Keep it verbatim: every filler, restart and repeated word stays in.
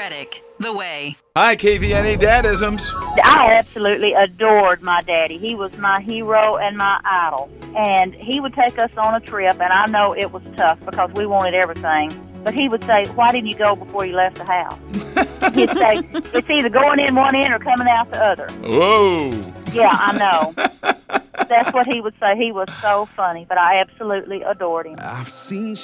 Reddick, The Way. Hi, K V N A Dadisms. I absolutely adored my daddy. He was my hero and my idol. And he would take us on a trip, and I know it was tough because we wanted everything. But he would say, why didn't you go before you left the house? He'd say, it's either going in one end or coming out the other. Whoa. Yeah, I know. That's what he would say. He was so funny, but I absolutely adored him. I've seen